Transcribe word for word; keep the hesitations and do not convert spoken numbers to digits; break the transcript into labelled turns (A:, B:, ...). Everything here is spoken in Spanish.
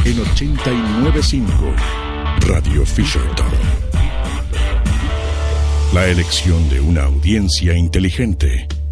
A: en ochenta y nueve punto cinco Radio Fisherton. La elección de una audiencia inteligente.